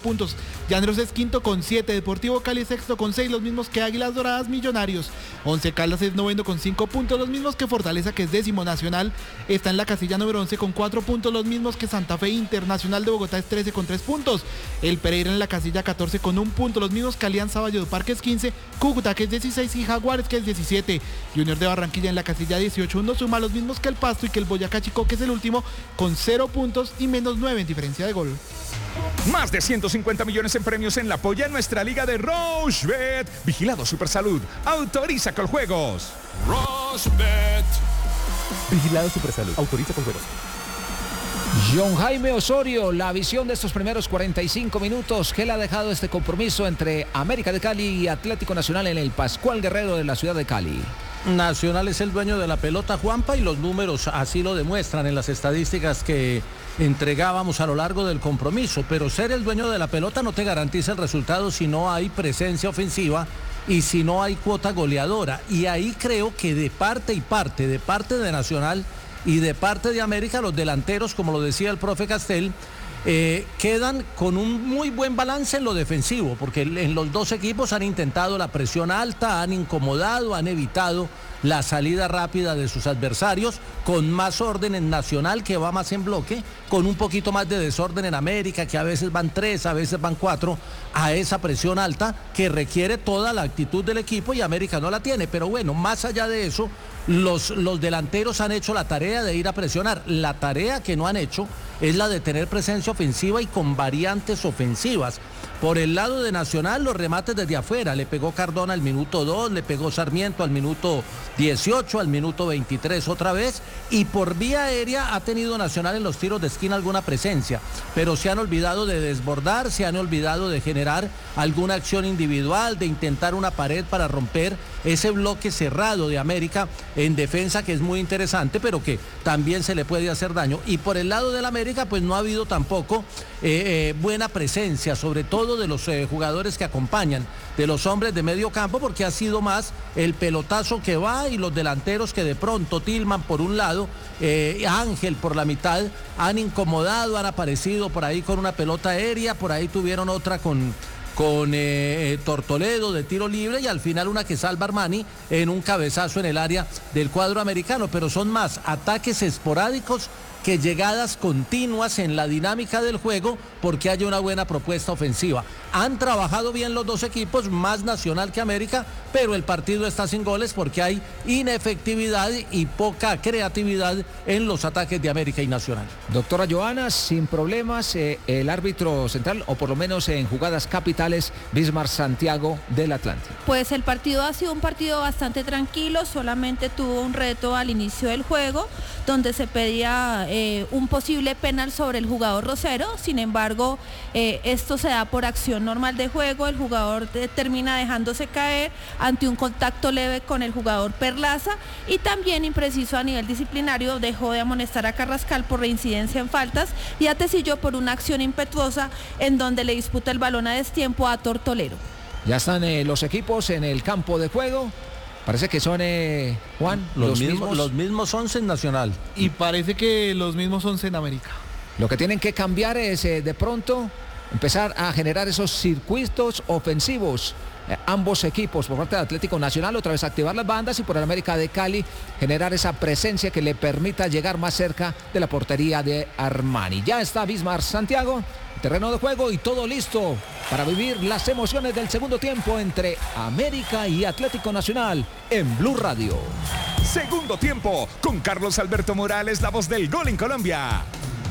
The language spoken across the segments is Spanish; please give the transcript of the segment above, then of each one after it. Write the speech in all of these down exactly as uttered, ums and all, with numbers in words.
puntos. Llaneros es quinto con siete, Deportivo Cali es sexto con seis, los mismos que Águilas Doradas, Millonarios. Once Caldas es noveno con cinco puntos, los mismos que Fortaleza, que es décimo. Nacional está en la casilla número once con cuatro puntos, los mismos que Santa Fe. Internacional de Bogotá es trece con tres puntos. El Pereira en la casilla catorce con un punto, los mismos que Alianza Valledupar, que es quince, Cúcuta, que es dieciséis, y Jaguares, que es diecisiete. Junior de Barranquilla en la casilla dieciocho, uno suma, los mismos que el Pasto y que el Boyacá Chico, que es el último, con cero puntos y menos nueve en diferencia de gol. Más de ciento cincuenta millones en premios en la polla en nuestra liga de Rochebet. Vigilado Supersalud. Autoriza con juegos. Rochebet. Vigilado Supersalud. Autoriza con juegos. John Jaime Osorio, la visión de estos primeros cuarenta y cinco minutos, ¿qué le ha dejado este compromiso entre América de Cali y Atlético Nacional en el Pascual Guerrero de la ciudad de Cali? Nacional es el dueño de la pelota, Juanpa, y los números así lo demuestran en las estadísticas que entregábamos a lo largo del compromiso, pero ser el dueño de la pelota no te garantiza el resultado si no hay presencia ofensiva y si no hay cuota goleadora, y ahí creo que de parte y parte, de parte de Nacional y de parte de América, los delanteros, como lo decía el profe Castel, eh, quedan con un muy buen balance en lo defensivo, porque en los dos equipos han intentado la presión alta, han incomodado, han evitado la salida rápida de sus adversarios, con más orden en Nacional, que va más en bloque, con un poquito más de desorden en América, que a veces van tres, a veces van cuatro, a esa presión alta que requiere toda la actitud del equipo, y América no la tiene. Pero bueno, más allá de eso, los, los delanteros han hecho la tarea de ir a presionar. La tarea que no han hecho es la de tener presencia ofensiva y con variantes ofensivas. Por el lado de Nacional, los remates desde afuera. Le pegó Cardona al minuto dos, le pegó Sarmiento al minuto dieciocho, al minuto veintitrés otra vez. Y por vía aérea ha tenido Nacional en los tiros de esquina alguna presencia. Pero se han olvidado de desbordar, se han olvidado de generar alguna acción individual, de intentar una pared para romper ese bloque cerrado de América en defensa, que es muy interesante, pero que también se le puede hacer daño. Y por el lado del América, pues no ha habido tampoco eh, eh, buena presencia, sobre todo de los eh, jugadores que acompañan, de los hombres de medio campo, porque ha sido más el pelotazo que va y los delanteros que de pronto, Tillman por un lado, eh, Ángel por la mitad, han incomodado, han aparecido por ahí con una pelota aérea, por ahí tuvieron otra con... con eh, Tortoledo de tiro libre, y al final una que salva Armani en un cabezazo en el área del cuadro americano. Pero son más ataques esporádicos que llegadas continuas en la dinámica del juego, porque haya una buena propuesta ofensiva. Han trabajado bien los dos equipos, más Nacional que América, pero el partido está sin goles porque hay inefectividad y poca creatividad en los ataques de América y Nacional. Doctora Joana, sin problemas, eh, el árbitro central, o por lo menos en jugadas capitales, Bismar Santiago del Atlántico. Pues el partido ha sido un partido bastante tranquilo, solamente tuvo un reto al inicio del juego, donde se pedía eh, un posible penal sobre el jugador Rosero. Sin embargo, eh, esto se da por acción normal de juego, el jugador eh, termina dejándose caer ante un contacto leve con el jugador Perlaza, y también impreciso a nivel disciplinario dejó de amonestar a Carrascal por reincidencia en faltas y a Tecillo por una acción impetuosa en donde le disputa el balón a destiempo a Tortolero. Ya están eh, los equipos en el campo de juego. Parece que son, eh, Juan, los, los mismos, mismos. Los mismos once en Nacional. Y parece que los mismos once en América. Lo que tienen que cambiar es eh, de pronto empezar a generar esos circuitos ofensivos. Eh, ambos equipos, por parte del Atlético Nacional, otra vez activar las bandas, y por el América de Cali generar esa presencia que le permita llegar más cerca de la portería de Armani. Ya está Bismar Santiago, terreno de juego, y todo listo para vivir las emociones del segundo tiempo entre América y Atlético Nacional en Blue Radio. Segundo tiempo con Carlos Alberto Morales, la voz del gol en Colombia.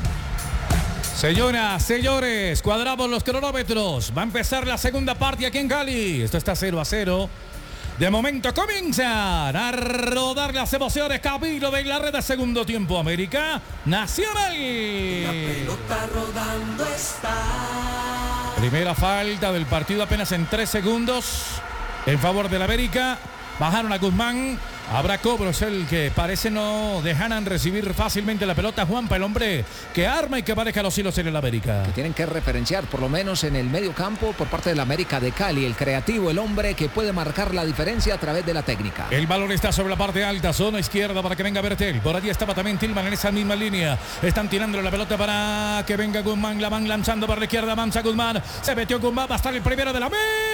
Señoras, señores, cuadramos los cronómetros. Va a empezar la segunda parte aquí en Cali. Esto está cero a cero. De momento comienzan a rodar las emociones. Camino de la red de segundo tiempo. América Nacional. La pelota rodando está. Primera falta del partido apenas en tres segundos en favor del América. Bajaron a Guzmán. Habrá cobros, el que parece no dejarán recibir fácilmente la pelota. Juanpa, el hombre que arma y que maneja los hilos en el América. Que tienen que referenciar, por lo menos en el medio campo, por parte del América de Cali. El creativo, el hombre que puede marcar la diferencia a través de la técnica. El balón está sobre la parte alta, zona izquierda para que venga Bertel. Por allí estaba también Tillman en esa misma línea. Están tirando la pelota para que venga Guzmán. La van lanzando por la izquierda. Avanza Guzmán. Se metió Guzmán. Va a estar el primero de la América.